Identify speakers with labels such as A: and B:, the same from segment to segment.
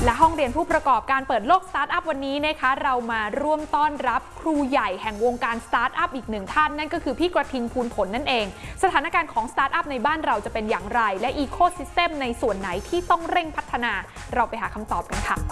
A: และห้องเรียนผู้ประกอบการเปิดโลกสตาร์ทอัพวันนี้นะคะเรามาร่วมต้อนรับครูใหญ่แห่งวงการสตาร์ทอัพอีกหนึ่งท่านนั่นก็คือพี่กระทิงภูลผลนั่นเองสถานการณ์ของสตาร์ทอัพในบ้านเราจะเป็นอย่างไรและอีโคซิสเต็มในส่วนไหนที่ต้องเร่งพัฒนาเราไปหาคำตอบกันค่ะ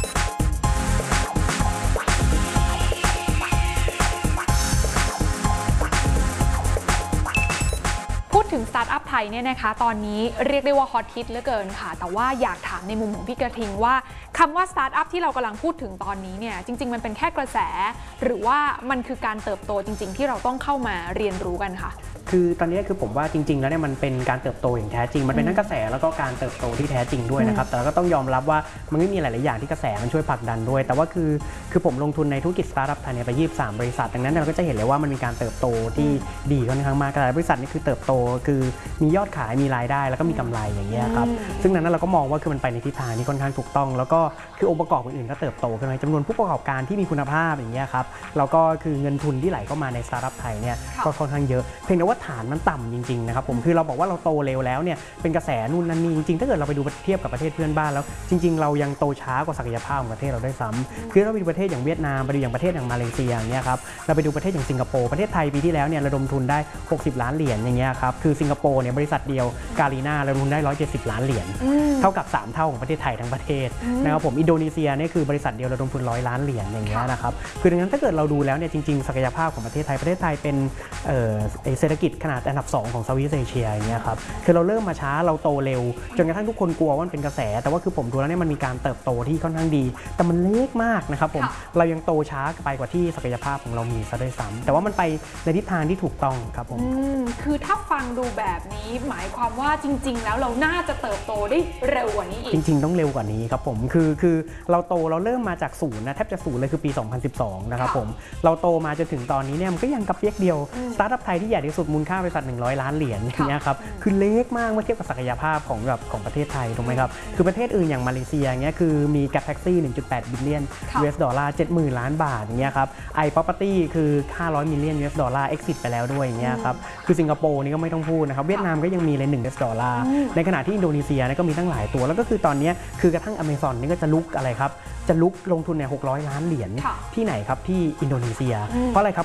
A: พูดถึงสตาร์ทอัพไทยเนี่ยนะคะตอนนี้เรียกได้ว่าฮอตฮิตเหลือเกินค่ะแต่ว่าอยากถามในมุมของพี่กระทิงว่าคำว่าสตาร์ทอัพที่เรากำลังพูดถึงตอนนี้เนี่ยจริงๆมันเป็นแค่กระแสหรือว่ามันคือการเติบโตจริงๆที่เราต้องเข้ามาเรียนรู้กันค่ะ
B: คือตอนนี้คือผมว่าจริงๆแล้วเนี่ยมันเป็นการเติบโตอย่างแท้จริงมันเป็นทั้งกระแสแล้วก็การเติบโตที่แท้จริงด้วยนะครับแต่ก็ต้องยอมรับว่ามันไม่มีหลายๆอย่างที่กระแสมันช่วยผลักดันด้วยแต่ว่าคือผมลงทุนในธุรกิจสตาร์ทอัพไทยไป23 บริษัทดังนั้นเราก็จะเห็นเลยว่ามันมีการเติบโตที่ดีค่อนข้างมากหลายบริษัทนี่คือเติบโตคือมียอดขายมีรายได้แล้วก็มีกำไรอย่างเงี้ยครับซึ่งนั้นเราก็มองว่าคือมันไปในทิศทางที่ค่อนข้างถูกต้องแล้วก็คือองค์ประกอบอื่นๆก็เติบโตขึ้นมาจำนวนผู้ประกอบการที่มีคุณภาพอย่างเงี้ยครับแล้วก็คือเงินทุนที่ไหลเข้ามาในสตาร์ทอัพไทยเนี่ยก็ค่อนข้างเยอะเพียงแต่ว่าฐานมันต่ำจริงๆนะครับผมคือเราบอกว่าเราโตเร็วแล้วเนี่ยเป็นกระแสนู่นนั่นนี่จริงๆถ้าเกิดเราไปดูเทียบกับประเทศเพื่อนบ้านแล้วจริงๆเรายังโตช้ากว่าศักยภาพของประเทศเราได้ซ้ำคือเราไปดูประเทศอย่างเวียดนามไปดูอย่างประเทศอย่างมาเลเซียอย่างเงี้ยครับเราไปดูประเทศอย่างสิงคโปร์ประเทศไทยปีที่แล้วเนี่ยระดมทุนได้60 ล้านเหรียญอย่างเงี้ยครับคือสิงคโปร์เนี่ยบริษัทเดียวกาลีนาระดมทุนได้170 ล้านเหรียญเท่ากับ3 เท่าของประเทศไทยทั้งประเทศนะครับผมอินโดนีเซียเนี่ยคือบริษัทเดียวระดมทุน100 ล้านเหรียญอย่างเงี้ยนะครับคือดังนั้นถ้าเกิดเราดูแล้วเนี่ยจริงๆศักยภาพของประเทศไทยเป็นเศรษฐกิจขนาดอันดับ2ของเซาท์อีสต์เอเชียอย่างเงี้ยครับคือเราเริ่มมาช้าเราโตเร็วจนกระทั่งทุกคนกลัวว่ามันเป็นกระแสแต่ว่าคือผมดูแล้วเนี่ยมันมีการเติบโตที่ค่อนข้างดีแต่มันเล็กมากนะครับผมเรายังโตช้าไปกว่าที่ศักยภาพของเรามีซะด้วยซ้ำแต่ว่ามันไปในทิศทางที่ถูกต้องครับผม
A: คือถ้าฟังดูแบบนี้หมายความว่าจริงๆแล้วเราน่าจะเติบโตได้เร็วกว่านี้อีก
B: จริงๆต้องเร็วกว่านี้ครับผมคือเราเริ่มมาจากศูนย์นะแทบจะศูนย์เลยคือปี 2012 นะครับผมเราโตมาจนถึงตอนนี้เนี่ยมันก็ยังกระเปียกเดียวสตาร์ทอัพไทยที่ใหญ่ที่สุดมูลค่าบริษัท100 ล้านเหรียญอย่างเงี้ยครับคือเล็กมากเมื่อเทียบกับศักยภาพของประเทศไทยถูกไหมครับคือประเทศอื่นอย่างมาเลเซียเงี้ยคือมีแกปแท็กซี่ 1.8 บิลเลียน US ดอลลาร์ 70,000 ล้านบาทอย่างเงี้ยครับiProperty คือ500 มิลเลียน US ดอลลาร์ exit ไปแล้วด้วยอย่างเงี้ยครับคือสิงคโปร์นี่ก็ไม่ต้องพูดนะครับเวียดนามก็ยังมีเลย1 US ดอลลาร์ในขณะที่อินโดนีเซียก็มีตั้งหลายตัวแล้วก็คือตอนนี้คือกระทั่ง Amazon นี่ก็จะลุกอะไรครับจะลุกลงทุนใน600 ล้านเหรียญที่ไหนครับที่อินโดนีเซียเพราะอะไรครับ